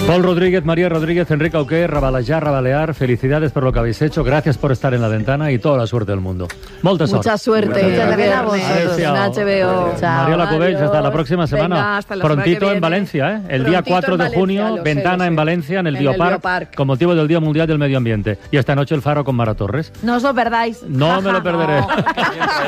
Paul Rodríguez, María Rodríguez, Enrique Auqué, Rabalear, felicidades por lo que habéis hecho, gracias por estar en la ventana y toda la suerte del mundo. Mucha suerte. Muchas gracias a vosotros en HBO. Chao. Mariela Cubells, hasta la próxima semana. Venga, hasta la prontito semana que en Valencia, ¿eh? El Prontito día 4 de en junio, Valencia, ventana en Valencia, en el En el Biopark, Biopark. con motivo del Día Mundial del Medio Ambiente. Y esta noche el Faro con Mara Torres. No os lo perdáis. No me lo perderé.